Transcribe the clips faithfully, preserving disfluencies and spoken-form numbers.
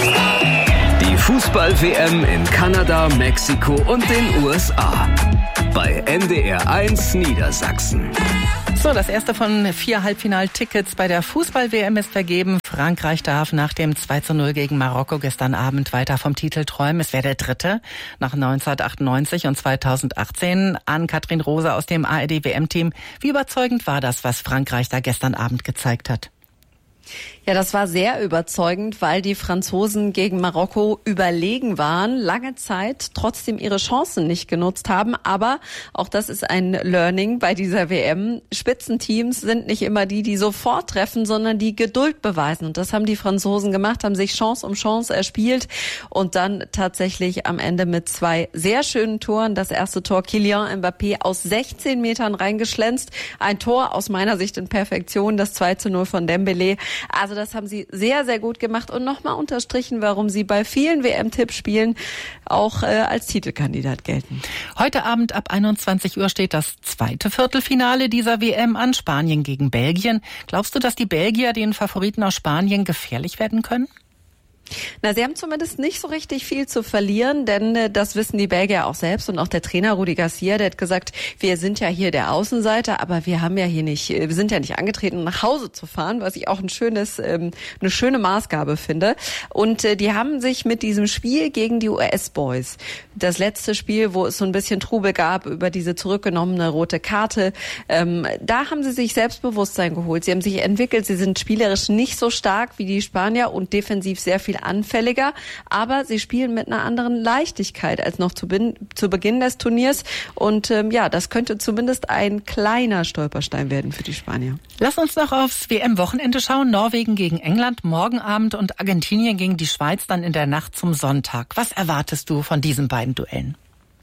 Die Fußball-W M in Kanada, Mexiko und den U S A. Bei N D R eins Niedersachsen. So, das erste von vier Halbfinaltickets bei der Fußball-W M ist vergeben. Frankreich darf nach dem zwei zu null gegen Marokko gestern Abend weiter vom Titel träumen. Es wäre der dritte nach neunzehnhundertachtundneunzig und zweitausendachtzehn. Ann-Kathrin Rose aus dem A R D-W M-Team. Wie überzeugend war das, was Frankreich da gestern Abend gezeigt hat? Ja, das war sehr überzeugend, weil die Franzosen gegen Marokko überlegen waren, lange Zeit trotzdem ihre Chancen nicht genutzt haben. Aber auch das ist ein Learning bei dieser W M. Spitzenteams sind nicht immer die, die sofort treffen, sondern die Geduld beweisen. Und das haben die Franzosen gemacht, haben sich Chance um Chance erspielt und dann tatsächlich am Ende mit zwei sehr schönen Toren. Das erste Tor Kylian Mbappé aus sechzehn Metern reingeschlänzt. Ein Tor aus meiner Sicht in Perfektion, das zwei zu null von Dembélé. Also das haben sie sehr, sehr gut gemacht und nochmal unterstrichen, warum sie bei vielen W M-Tippspielen auch äh, als Titelkandidat gelten. Heute Abend ab einundzwanzig Uhr steht das zweite Viertelfinale dieser W M an, Spanien gegen Belgien. Glaubst du, dass die Belgier den Favoriten aus Spanien gefährlich werden können? Na, sie haben zumindest nicht so richtig viel zu verlieren, denn äh, das wissen die Belgier auch selbst und auch der Trainer Rudi Garcia, der hat gesagt, wir sind ja hier der Außenseiter, aber wir haben ja hier nicht, wir sind ja nicht angetreten, um nach Hause zu fahren, was ich auch ein schönes, ähm, eine schöne Maßgabe finde. Und äh, die haben sich mit diesem Spiel gegen die U S-Boys, das letzte Spiel, wo es so ein bisschen Trubel gab über diese zurückgenommene rote Karte, ähm, da haben sie sich Selbstbewusstsein geholt. Sie haben sich entwickelt, sie sind spielerisch nicht so stark wie die Spanier und defensiv sehr viel anfälliger, aber sie spielen mit einer anderen Leichtigkeit als noch zu, bin, zu Beginn des Turniers und ähm, ja, das könnte zumindest ein kleiner Stolperstein werden für die Spanier. Lass uns noch aufs W M-Wochenende schauen. Norwegen gegen England morgen Abend und Argentinien gegen die Schweiz dann in der Nacht zum Sonntag. Was erwartest du von diesen beiden Duellen?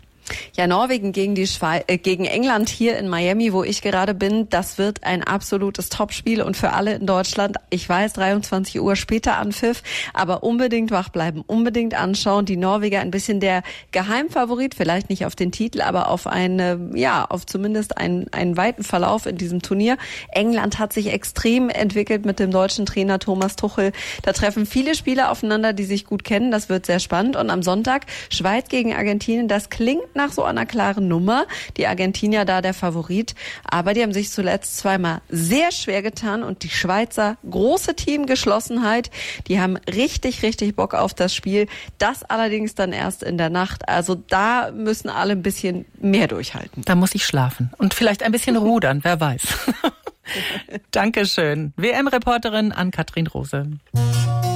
Ja, Norwegen gegen die Schweiz, äh, gegen England hier in Miami, wo ich gerade bin, das wird ein absolutes Topspiel und für alle in Deutschland, ich weiß, dreiundzwanzig Uhr später Anpfiff, aber unbedingt wach bleiben, unbedingt anschauen. Die Norweger ein bisschen der Geheimfavorit, vielleicht nicht auf den Titel, aber auf eine, ja, auf zumindest einen, einen weiten Verlauf in diesem Turnier. England hat sich extrem entwickelt mit dem deutschen Trainer Thomas Tuchel. Da treffen viele Spieler aufeinander, die sich gut kennen. Das wird sehr spannend. Und am Sonntag Schweiz gegen Argentinien, das klingt nach so einer klaren Nummer. Die Argentinier da der Favorit. Aber die haben sich zuletzt zweimal sehr schwer getan und die Schweizer große Teamgeschlossenheit. Die haben richtig, richtig Bock auf das Spiel. Das allerdings dann erst in der Nacht. Also da müssen alle ein bisschen mehr durchhalten. Da muss ich schlafen und vielleicht ein bisschen rudern, wer weiß. Dankeschön. W M-Reporterin Ann-Kathrin Rose.